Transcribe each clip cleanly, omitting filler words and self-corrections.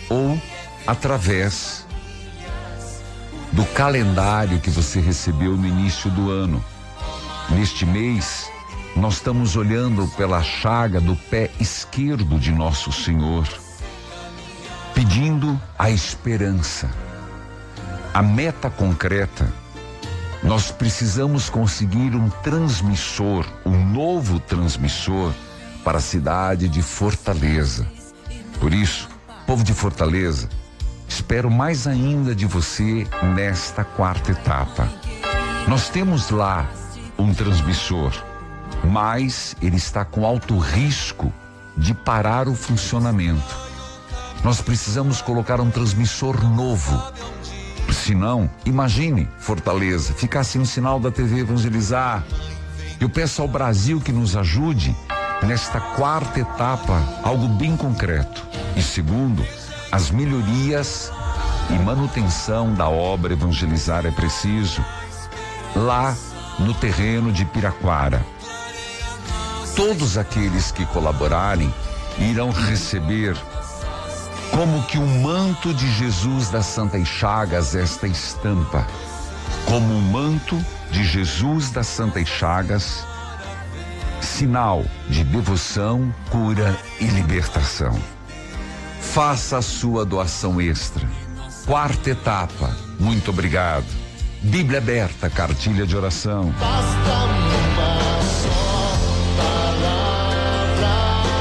ou através do calendário que você recebeu no início do ano. Neste mês, nós estamos olhando pela chaga do pé esquerdo de nosso Senhor, pedindo a esperança, a meta concreta. Nós precisamos conseguir um transmissor, um novo transmissor para a cidade de Fortaleza. Por isso, povo de Fortaleza, espero mais ainda de você nesta quarta etapa. Nós temos lá um transmissor, mas ele está com alto risco de parar o funcionamento. Nós precisamos colocar um transmissor novo. Senão, imagine Fortaleza, ficar sem o sinal da TV Evangelizar. Eu peço ao Brasil que nos ajude nesta quarta etapa, algo bem concreto. E segundo, as melhorias e manutenção da obra Evangelizar é preciso lá no terreno de Piraquara. Todos aqueles que colaborarem irão receber como que um manto de Jesus das Santas Chagas, esta estampa. Como um manto de Jesus das Santas Chagas, sinal de devoção, cura e libertação. Faça a sua doação extra. Quarta etapa, muito obrigado. Bíblia aberta, cartilha de oração. Basta uma só palavra,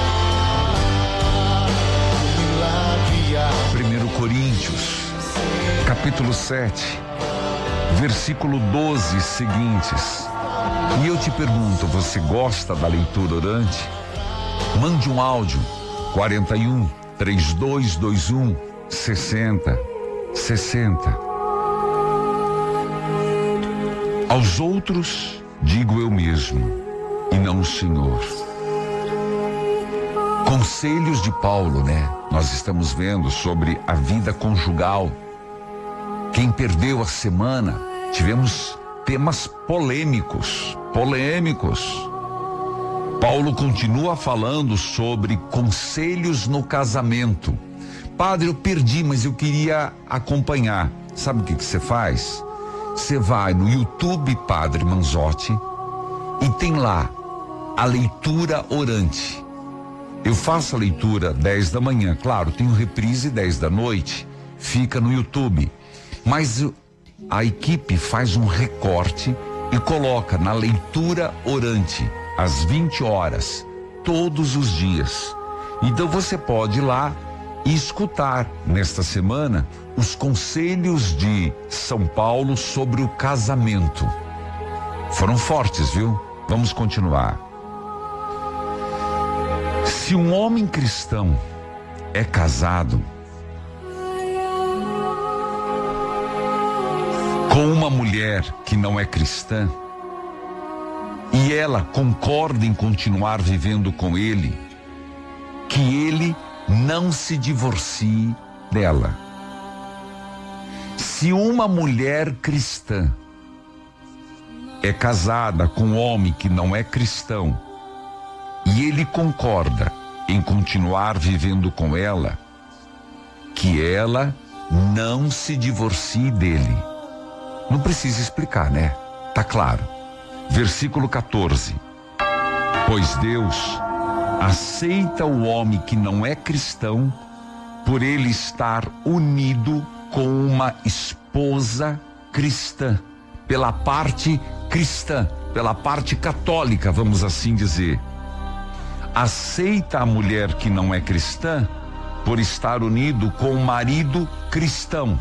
1 Coríntios, capítulo 7, versículo 12 seguintes. E eu te pergunto, você gosta da leitura orante? Mande um áudio, 41 3221 6060. Aos outros digo eu mesmo, e não o Senhor. Conselhos de Paulo, né? Nós estamos vendo sobre a vida conjugal. Quem perdeu a semana, tivemos temas polêmicos. Paulo continua falando sobre conselhos no casamento. Padre, eu perdi, mas eu queria acompanhar. Sabe o que você faz? Você vai no YouTube Padre Manzotti e tem lá a leitura orante. Eu faço a leitura 10 da manhã, claro, tem o reprise 10 da noite, fica no YouTube. Mas a equipe faz um recorte e coloca na leitura orante, às 20 horas, todos os dias. Então você pode ir lá e escutar nesta semana os conselhos de São Paulo sobre o casamento. Foram fortes, viu? Vamos continuar. Se um homem cristão é casado com uma mulher que não é cristã e ela concorda em continuar vivendo com ele, que ele não se divorcie dela. Se uma mulher cristã é casada com um homem que não é cristão e ele concorda em continuar vivendo com ela, que ela não se divorcie dele. Não precisa explicar, né? Tá claro. Versículo 14. Pois Deus aceita o homem que não é cristão por ele estar unido com uma esposa cristã, pela parte cristã, pela parte católica, vamos assim dizer. Aceita a mulher que não é cristã por estar unido com o marido cristão.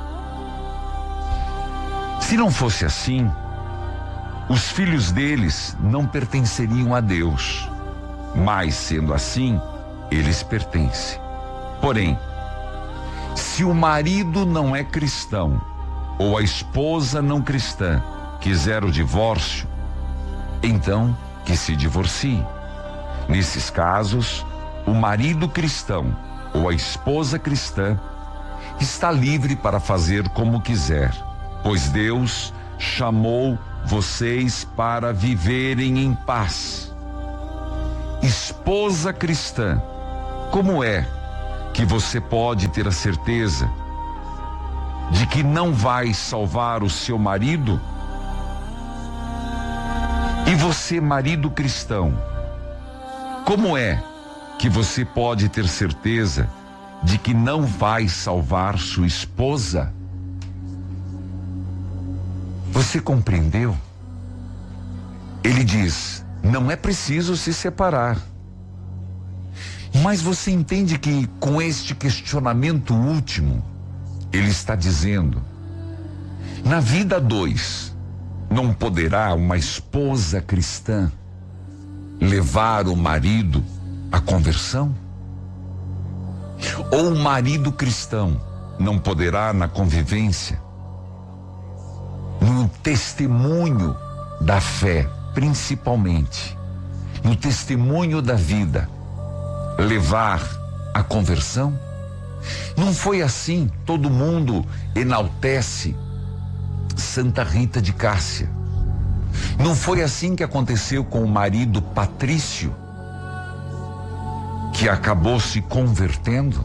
Se não fosse assim, os filhos deles não pertenceriam a Deus, mas sendo assim, eles pertencem. Porém, se o marido não é cristão ou a esposa não cristã quiser o divórcio, então que se divorcie. Nesses casos, o marido cristão ou a esposa cristã está livre para fazer como quiser, pois Deus chamou vocês para viverem em paz. Esposa cristã, como é que você pode ter a certeza de que não vai salvar o seu marido? E você, marido cristão, como é que você pode ter certeza de que não vai salvar sua esposa? Você compreendeu? Ele diz: não é preciso se separar. Mas você entende que com este questionamento último, ele está dizendo: na vida 2, não poderá uma esposa cristã levar o marido à conversão? Ou o marido cristão não poderá, na convivência, no testemunho da fé, principalmente, no testemunho da vida, levar à conversão? Não foi assim. Todo mundo enaltece Santa Rita de Cássia. Não foi assim que aconteceu com o marido Patrício, que acabou se convertendo?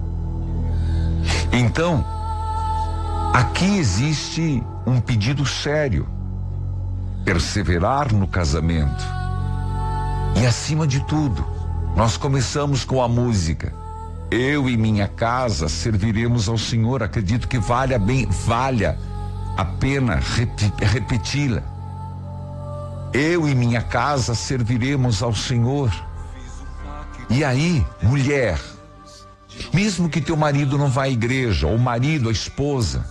Então, aqui existe um pedido sério: perseverar no casamento. E acima de tudo, nós começamos com a música Eu e Minha Casa Serviremos ao Senhor. Acredito que valha a pena repeti-la. Eu e minha casa serviremos ao Senhor. E aí, mulher, mesmo que teu marido não vá à igreja, ou o marido, a esposa,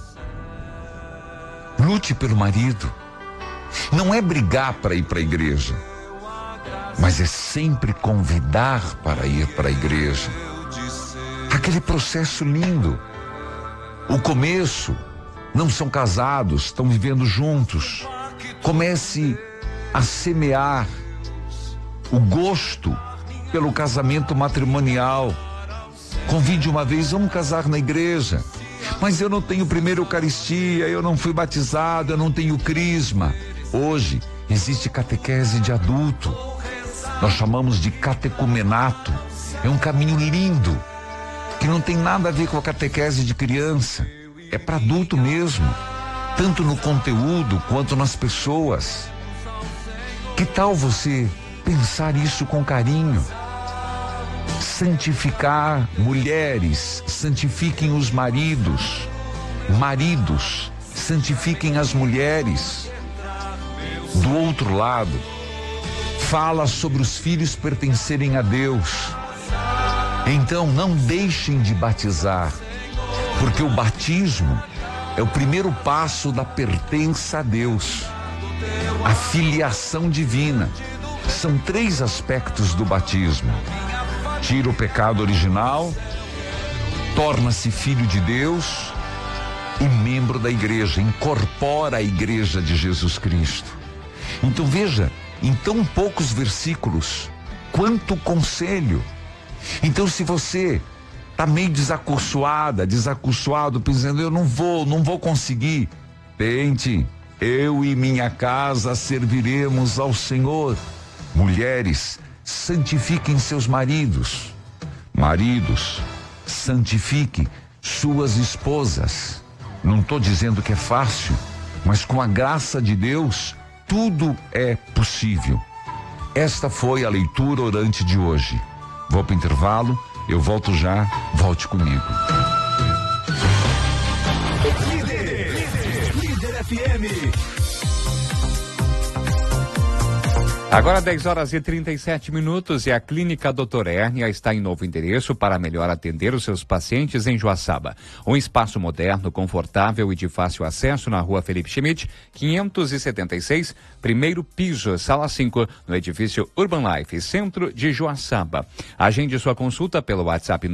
lute pelo marido. Não é brigar para ir para a igreja, mas é sempre convidar para ir para a igreja. Aquele processo lindo. O começo, não são casados, estão vivendo juntos. Comece a semear o gosto pelo casamento matrimonial. Convide uma vez: vamos casar na igreja. Mas eu não tenho primeira Eucaristia, eu não fui batizado, eu não tenho crisma. Hoje existe catequese de adulto. Nós chamamos de catecumenato. É um caminho lindo, que não tem nada a ver com a catequese de criança. É para adulto mesmo, tanto no conteúdo quanto nas pessoas. Que tal você pensar isso com carinho? Santificar mulheres, santifiquem os maridos. Maridos, santifiquem as mulheres. Do outro lado, fala sobre os filhos pertencerem a Deus. Então não deixem de batizar, porque o batismo é o primeiro passo da pertença a Deus, a filiação divina. São 3 aspectos do batismo: tira o pecado original, torna-se filho de Deus e membro da igreja, incorpora a igreja de Jesus Cristo. Então veja, em tão poucos versículos, quanto conselho. Então, se você está meio desacursoado, pensando: eu não vou conseguir, tente. Eu e minha casa serviremos ao Senhor. Mulheres, santifiquem seus maridos. Maridos, santifiquem suas esposas. Não estou dizendo que é fácil, mas com a graça de Deus, tudo é possível. Esta foi a leitura orante de hoje. Vou para o intervalo, eu volto já, volte comigo. Líder FM. Agora 10h37 e a Clínica Dr. Hérnia está em novo endereço para melhor atender os seus pacientes em Joaçaba. Um espaço moderno, confortável e de fácil acesso na Rua Felipe Schmidt, 576, primeiro piso, sala 5, no edifício Urban Life, centro de Joaçaba. Agende sua consulta pelo WhatsApp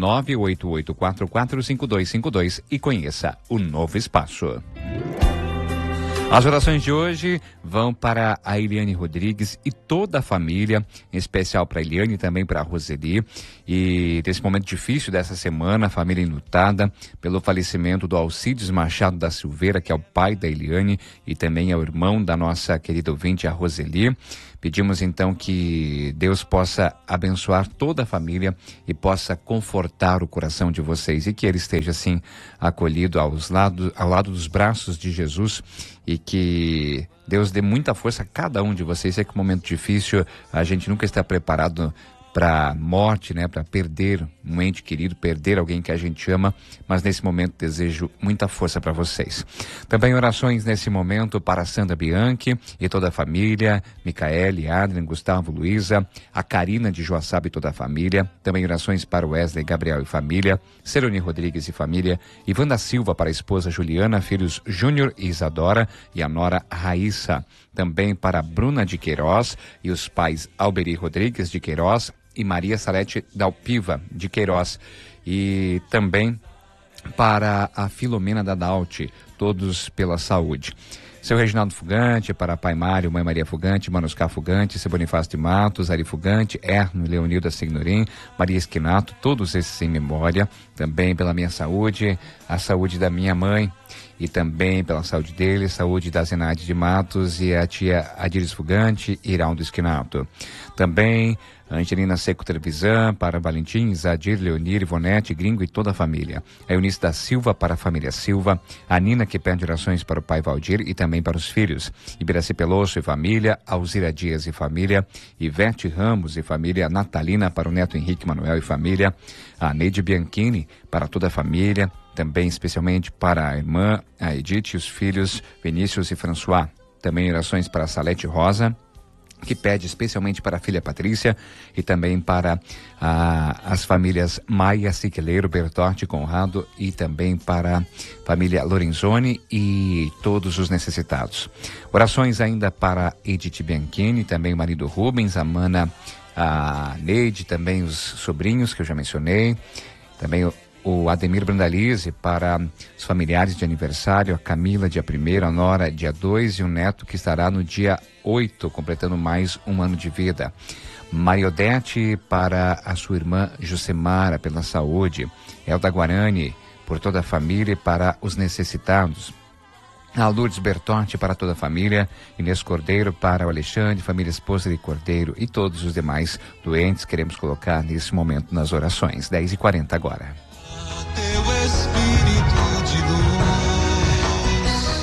988445252 e conheça o novo espaço. As orações de hoje vão para a Eliane Rodrigues e toda a família, em especial para a Eliane e também para a Roseli. E nesse momento difícil dessa semana, a família enlutada pelo falecimento do Alcides Machado da Silveira, que é o pai da Eliane e também é o irmão da nossa querida ouvinte, a Roseli. Pedimos então que Deus possa abençoar toda a família e possa confortar o coração de vocês e que ele esteja assim acolhido ao lado dos braços de Jesus e que Deus dê muita força a cada um de vocês. Sei que é um momento difícil, a gente nunca está preparado para morte, né, para perder um ente querido, perder alguém que a gente ama, mas nesse momento desejo muita força para vocês. Também orações nesse momento para Sandra Bianchi e toda a família, Micaele, Adrian, Gustavo, Luísa, a Karina de Joaçaba e toda a família. Também orações para Wesley, Gabriel e família, Seroni Rodrigues e família, Ivan da Silva para a esposa Juliana, filhos Júnior e Isadora e a nora Raíssa. Também para Bruna de Queiroz e os pais Alberi Rodrigues de Queiroz e Maria Salete Dalpiva de Queiroz, e também para a Filomena da Dalte, todos pela saúde. Seu Reginaldo Fugante, para Pai Mário, Mãe Maria Fugante, Manuscar Fugante, Seu Bonifácio de Matos, Ari Fugante, Erno, Leonilda Signorim, Maria Esquinato, todos esses em memória. Também pela minha saúde, a saúde da minha mãe, e também pela saúde dele, saúde da Zenade de Matos e a tia Adiris Fugante e Iraldo Esquinato. Também Angelina Seco Trevisan, para Valentim, Zadir, Leonir, Ivonete, Gringo e toda a família. A Eunice da Silva para a família Silva. A Nina, que pede orações para o pai Valdir e também para os filhos. Ibiraci Pelosso e família. Alzira Dias e família. Ivete Ramos e família. Natalina para o neto Henrique Manuel e família. A Neide Bianchini para toda a família. Também especialmente para a irmã, a Edith e os filhos Vinícius e François. Também orações para a Salete Rosa, que pede especialmente para a filha Patrícia e também para as famílias Maia, Siqueleiro, Bertotti, Conrado e também para a família Lorenzoni e todos os necessitados. Orações ainda para Edith Bianchini, também o marido Rubens, a Mana, a Neide, também os sobrinhos que eu já mencionei, também o Ademir Brandalize para os familiares de aniversário, a Camila dia 1º, a Nora dia 2 e o neto que estará no dia 8, completando mais um ano de vida. Mariodete para a sua irmã Jusemara pela saúde, Elda Guarani por toda a família e para os necessitados. A Lourdes Bertotti para toda a família, Inês Cordeiro para o Alexandre, família esposa de Cordeiro e todos os demais doentes queremos colocar nesse momento nas orações. 10h40 agora. Teu espírito de luz.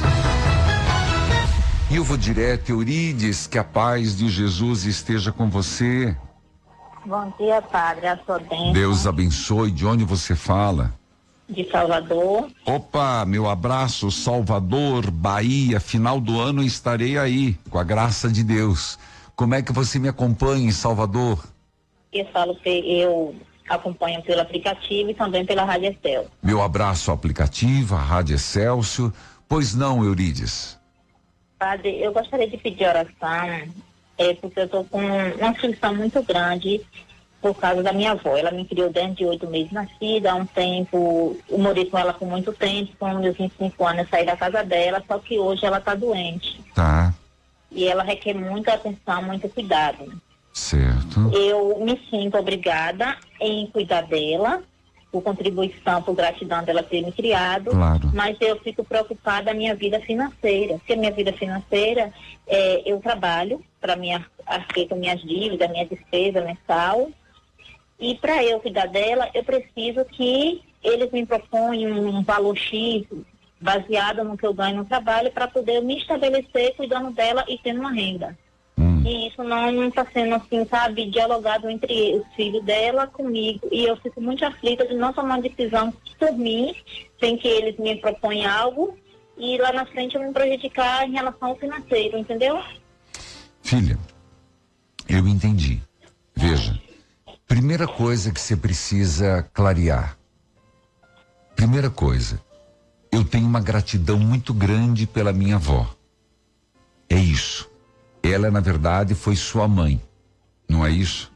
E eu vou direto, Eurides, que a paz de Jesus esteja com você. Bom dia, padre. A sua bênção. Deus abençoe. De onde você fala? De Salvador. Opa, meu abraço, Salvador, Bahia. Final do ano estarei aí, com a graça de Deus. Como é que você me acompanha em Salvador? Eu falo que eu acompanho pelo aplicativo e também pela Rádio Excel. Meu abraço, aplicativa, Rádio Excelsior. Pois não, Eurides? Padre, eu gostaria de pedir oração, porque eu estou com uma aflição muito grande por causa da minha avó. Ela me criou desde de 8 meses nascida, há um tempo, eu morei com ela por muito tempo, com meus 25 anos eu saí da casa dela, só que hoje ela está doente. Tá. E ela requer muita atenção, muito cuidado. Certo. Eu me sinto obrigada em cuidar dela, por contribuição, por gratidão dela ter me criado, Claro. mas eu fico preocupada da minha vida financeira, porque a minha vida financeira, eu trabalho para arcar com minhas dívidas, minha despesa mensal, e para eu cuidar dela, eu preciso que eles me proponham um valor X, baseado no que eu ganho no trabalho, para poder me estabelecer cuidando dela e tendo uma renda. E isso não está sendo assim, sabe, dialogado entre os filhos dela comigo. E eu fico muito aflita de não tomar decisão por mim, sem que eles me proponham algo, e lá na frente eu me prejudicar em relação ao financeiro, entendeu? Filha, eu entendi. Veja, primeira coisa que você precisa clarear. Primeira coisa, eu tenho uma gratidão muito grande pela minha avó. É isso. Ela, na verdade, foi sua mãe, não é isso?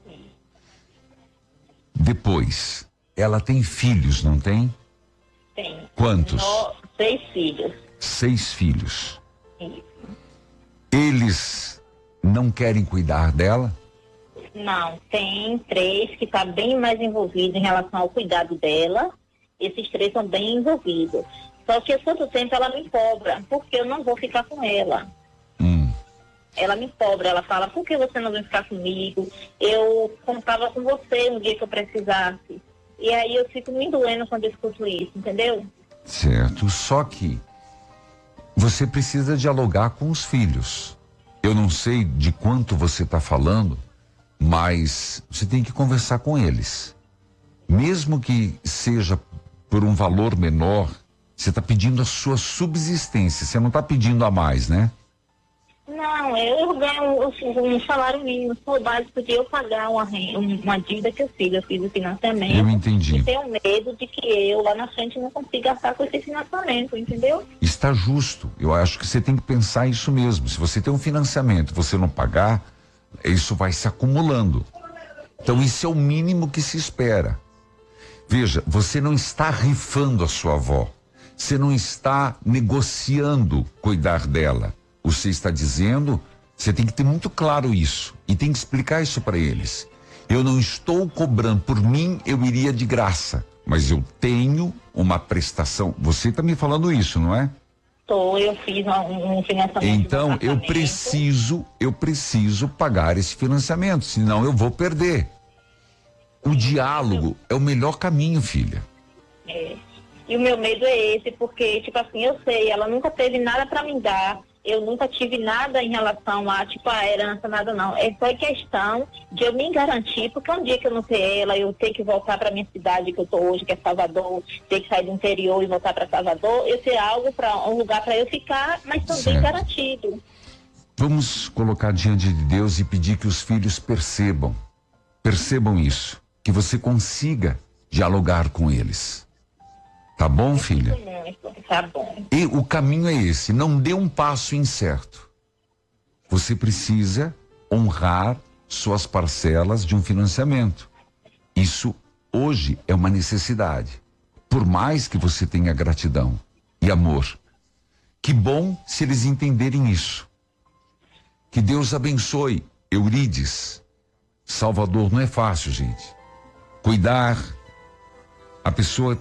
Depois, ela tem filhos, não tem? Tem. Quantos? 6 filhos. 6 filhos. Isso. Eles não querem cuidar dela? Não, tem 3 que estão bem mais envolvidos em relação ao cuidado dela. Esses 3 estão bem envolvidos. Só que a todo tempo ela me cobra, porque eu não vou ficar com ela. ela me cobra, ela fala, por que você não vem ficar comigo? Eu contava com você no dia que eu precisasse. E aí eu fico me doendo quando eu escuto isso, entendeu? Certo, só que você precisa dialogar com os filhos. Eu não sei de quanto você está falando, mas você tem que conversar com eles. Mesmo que seja por um valor menor, você está pedindo a sua subsistência, você não está pedindo a mais, né? Não, eu ganho um salário mínimo, só o básico de eu pagar uma dívida que eu fiz o financiamento. Eu entendi. E tenho medo de que eu lá na frente não consiga gastar com esse financiamento, entendeu? Está justo, eu acho que você tem que pensar isso mesmo. Se você tem um financiamento e você não pagar, isso vai se acumulando. Então isso é o mínimo que se espera. Veja, você não está rifando a sua avó, você não está negociando cuidar dela. Você está dizendo, você tem que ter muito claro isso e tem que explicar isso para eles. Eu não estou cobrando, por mim eu iria de graça, mas eu tenho uma prestação. Você está me falando isso, não é? Eu fiz um financiamento. Então eu preciso pagar esse financiamento, senão eu vou perder. O diálogo é o melhor caminho, filha. É. E o meu medo é esse, porque, tipo assim, eu sei, ela nunca teve nada para me dar. Eu nunca tive nada em relação a, tipo, a herança, nada não. É só questão de eu me garantir, porque um dia que eu não ter ela, eu ter que voltar para minha cidade que eu tô hoje, que é Salvador, ter que sair do interior e voltar para Salvador, eu ter algo um lugar para eu ficar, mas também certo. Garantido. Vamos colocar diante de Deus e pedir que os filhos percebam isso, que você consiga dialogar com eles. Tá bom, filha? Tá bom. E o caminho é esse, não dê um passo incerto. Você precisa honrar suas parcelas de um financiamento. Isso hoje é uma necessidade. Por mais que você tenha gratidão e amor. Que bom se eles entenderem isso. Que Deus abençoe. Eurídice, Salvador não é fácil, gente. Cuidar, a pessoa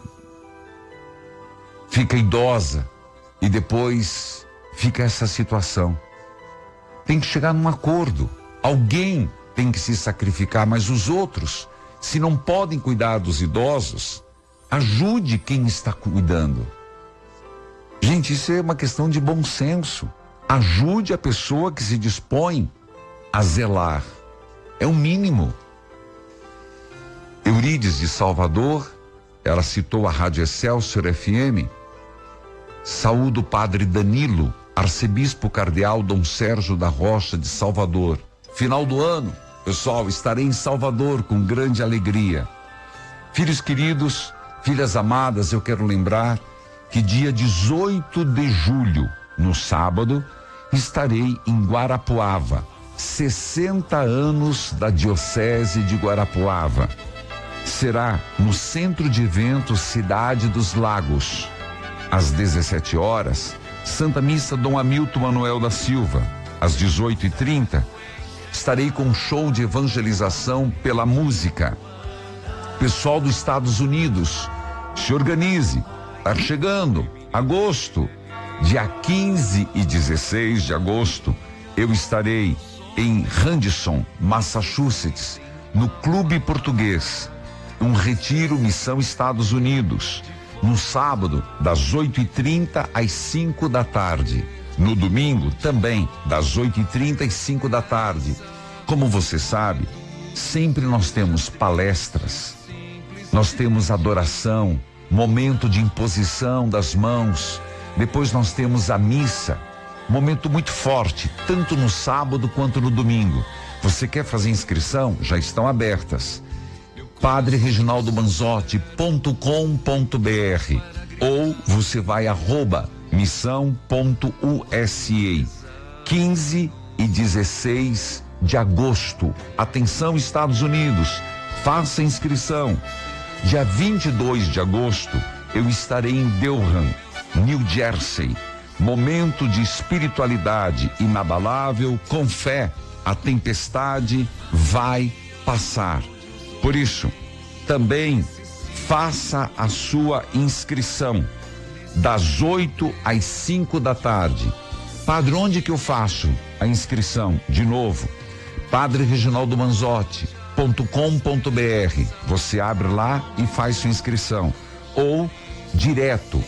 fica idosa e depois fica essa situação. Tem que chegar num acordo. Alguém tem que se sacrificar, mas os outros, se não podem cuidar dos idosos, ajude quem está cuidando. Gente, isso é uma questão de bom senso. Ajude a pessoa que se dispõe a zelar. É o mínimo. Eurídice de Salvador, ela citou a Rádio Excelsior FM. Saúdo o padre Danilo, arcebispo cardeal Dom Sérgio da Rocha de Salvador. Final do ano, pessoal, estarei em Salvador com grande alegria. Filhos queridos, filhas amadas, eu quero lembrar que dia 18 de julho, no sábado, estarei em Guarapuava. 60 anos da Diocese de Guarapuava. Será no Centro de Eventos Cidade dos Lagos. Às 17 horas, Santa Missa Dom Hamilton Manuel da Silva. Às 18h30, estarei com um show de evangelização pela música. Pessoal dos Estados Unidos, se organize. Está chegando, agosto. Dia 15 e 16 de agosto, eu estarei em Radisson, Massachusetts, no Clube Português. Um retiro Missão Estados Unidos. No sábado, das 8h30 às 5 da tarde. No domingo, também, das 8h30 às 5 da tarde. Como você sabe, sempre nós temos palestras, nós temos adoração, momento de imposição das mãos, depois nós temos a missa, momento muito forte, tanto no sábado quanto no domingo. Você quer fazer inscrição? Já estão abertas. padrereginaldomanzotti.com.br ou você vai @missão.usa. 15 e 16 de agosto. Atenção, Estados Unidos, faça inscrição. Dia 22 de agosto, eu estarei em Durham, New Jersey. Momento de espiritualidade inabalável, com fé. A tempestade vai passar. Por isso, também faça a sua inscrição das 8 às 5 da tarde. Padre, onde que eu faço a inscrição? De novo, padrereginaldomanzotti.com.br. Você abre lá e faz sua inscrição. Ou direto,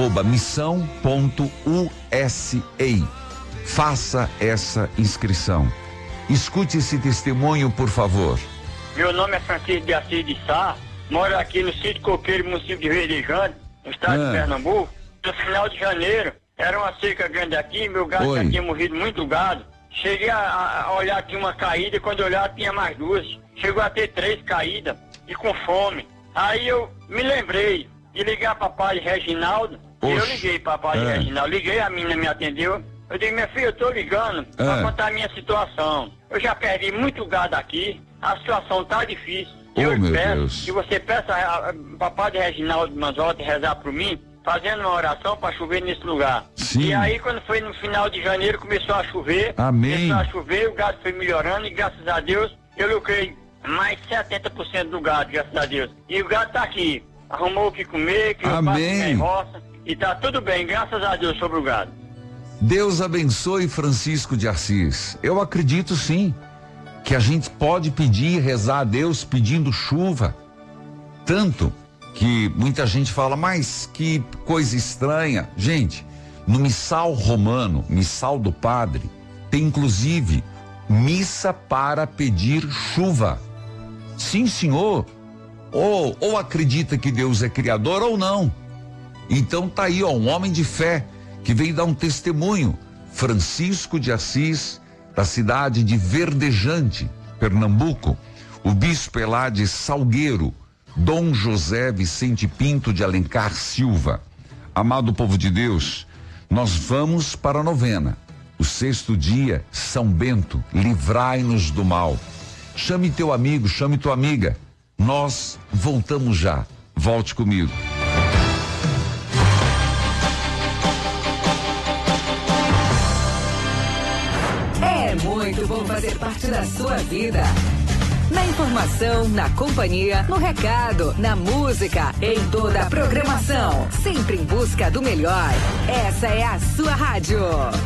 @missão.usa. Faça essa inscrição. Escute esse testemunho, por favor. Meu nome é Francisco de Assis de Sá, moro aqui no sítio Coqueiro, município de Verdejante, no estado de Pernambuco. No final de janeiro, era uma seca grande aqui, meu gado já tinha morrido muito gado. Cheguei a olhar aqui uma caída, e quando eu olhar tinha mais duas. Chegou a ter 3 caídas e com fome. Aí eu me lembrei de ligar para Padre Reginaldo. E eu liguei para Padre Reginaldo, liguei, a menina me atendeu. Eu disse, minha filha, eu tô ligando para contar a minha situação. Eu já perdi muito gado aqui, a situação tá difícil. Eu peço que você peça para Padre Reginaldo Manzotti rezar por mim, fazendo uma oração para chover nesse lugar. Sim. E aí, quando foi no final de janeiro, começou a chover. Amém. Começou a chover, o gado foi melhorando e graças a Deus, eu lucrei mais 70% do gado, graças a Deus. E o gado tá aqui, arrumou o que comer, que eu passo em roça, e tá tudo bem, graças a Deus, sobre o gado. Deus abençoe Francisco de Assis. Eu acredito sim que a gente pode pedir, rezar a Deus pedindo chuva. Tanto que muita gente fala, mas que coisa estranha. Gente, no missal romano, missal do padre, tem inclusive missa para pedir chuva. Sim, senhor. Ou acredita que Deus é criador ou não. Então tá aí, um homem de fé que veio dar um testemunho. Francisco de Assis, da cidade de Verdejante, Pernambuco. O bispo é lá de Salgueiro, Dom José Vicente Pinto de Alencar Silva. Amado povo de Deus, nós vamos para a novena. O 6º dia, São Bento, livrai-nos do mal. Chame teu amigo, chame tua amiga. Nós voltamos já. Volte comigo. É muito bom fazer parte da sua vida. Na informação, na companhia, no recado, na música, em toda a programação. Sempre em busca do melhor. Essa é a sua rádio.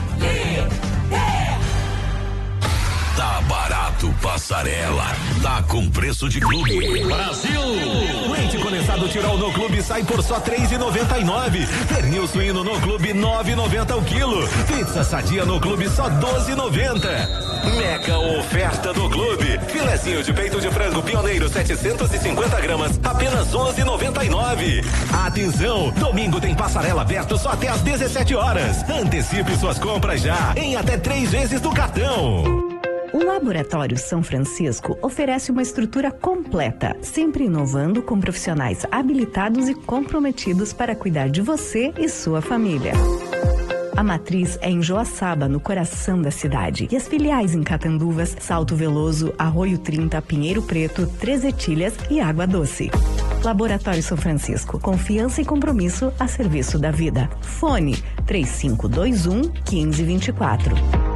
Tá barato, Passarela. Tá com preço de clube. Brasil! Leite condensado Tirol no clube sai por só R$3,99. Pernil suíno no clube R$9,90 o quilo. Pizza sadia no clube só R$12,90. Mega oferta do clube. Filezinho de peito de frango pioneiro 750 gramas, apenas R$11,99. Atenção, domingo tem passarela aberto só até às 17 horas. Antecipe suas compras já, em até 3 vezes do cartão. O Laboratório São Francisco oferece uma estrutura completa, sempre inovando com profissionais habilitados e comprometidos para cuidar de você e sua família. A matriz é em Joaçaba, no coração da cidade, e as filiais em Catanduvas, Salto Veloso, Arroio 30, Pinheiro Preto, Três Etilhas e Água Doce. Laboratório São Francisco, confiança e compromisso a serviço da vida. Fone 3521-1524.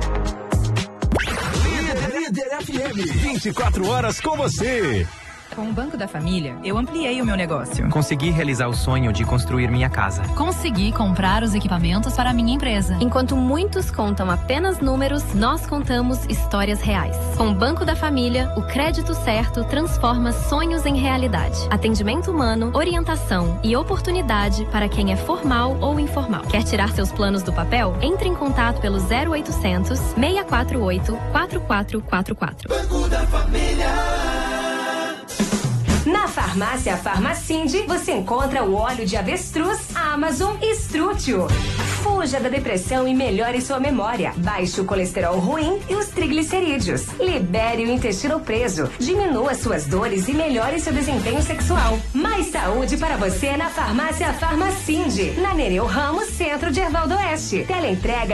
Líder FM, 24 horas com você. Com o Banco da Família, eu ampliei o meu negócio. Consegui realizar o sonho de construir minha casa. Consegui comprar os equipamentos para a minha empresa. Enquanto muitos contam apenas números, nós contamos histórias reais. Com o Banco da Família, o crédito certo transforma sonhos em realidade. Atendimento humano, orientação e oportunidade para quem é formal ou informal. Quer tirar seus planos do papel? Entre em contato pelo 0800 648 4444. Banco da Família. Na farmácia Farmacinde, você encontra o óleo de avestruz, Amazon e Strútil. Fuja da depressão e melhore sua memória. Baixe o colesterol ruim e os triglicerídeos. Libere o intestino preso. Diminua suas dores e melhore seu desempenho sexual. Mais saúde para você na farmácia Farmacinde. Na Nereu Ramos, centro de Ervaldo Oeste. Teleentrega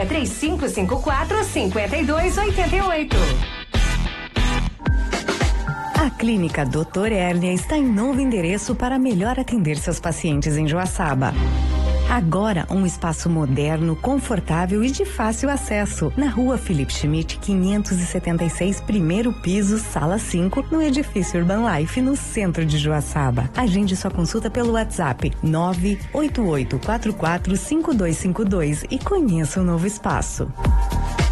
3554-5288. A Clínica Dr. Hérnia está em novo endereço para melhor atender seus pacientes em Joaçaba. Agora um espaço moderno, confortável e de fácil acesso. Na rua Felipe Schmidt, 576, primeiro piso, sala 5, no edifício Urban Life, no centro de Joaçaba. Agende sua consulta pelo WhatsApp 988445252 e conheça o novo espaço.